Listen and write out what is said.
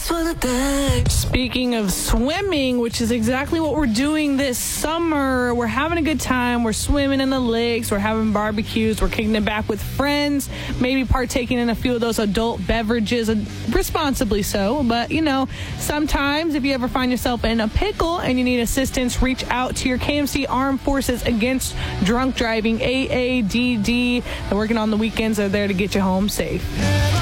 Speaking of swimming, which is exactly what we're doing this summer, we're having a good time. We're swimming in the lakes. We're having barbecues. We're kicking it back with friends, maybe partaking in a few of those adult beverages, responsibly so. But, sometimes if you ever find yourself in a pickle and you need assistance, reach out to your KMC Armed Forces Against Drunk Driving, AADD. They're working on the weekends. They're there to get you home safe.